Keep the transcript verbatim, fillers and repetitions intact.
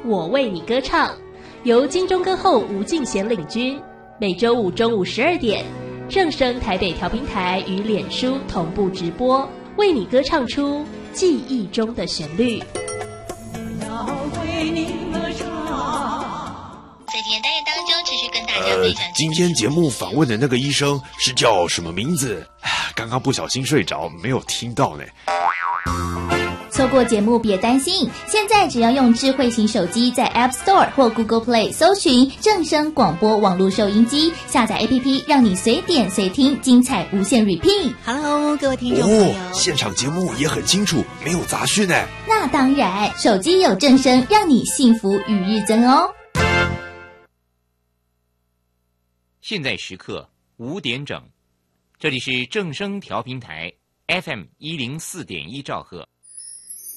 我为你歌唱，由金钟歌后吴敬贤领军，每周五中午十二点，正声台北调频台与脸书同步直播，为你歌唱出记忆中的旋律。 要为你歌唱。 在今天单元当中，持续跟大家分享、 呃。今天节目访问的那个医生是叫什么名字？刚刚不小心睡着，没有听到呢。 错过节目别担心，现在只要用智慧型手机在 App Store 或 Google Play 搜寻正声广播网络收音机，下载 A P P， 让你随点随听，精彩无限 repeat。 Hello， 各位听众朋友， 哦，现场节目也很清楚，没有杂讯呢。 那当然，手机有正声，让你幸福与日增哦。 现在时刻五点整，这里是正声调频台 F M 一零四点一兆赫。